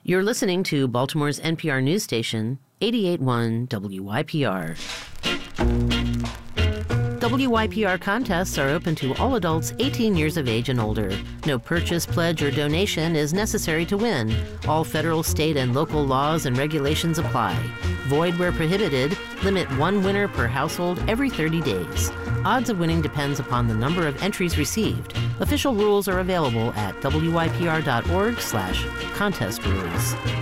You're listening to Baltimore's NPR news station, 88.1 WYPR. WYPR contests are open to all adults 18 years of age and older. No purchase, pledge, or donation is necessary to win. All federal, state, and local laws and regulations apply. Void where prohibited. Limit one winner per household every 30 days. Odds of winning depends upon the number of entries received. Official rules are available at wypr.org/contest rules.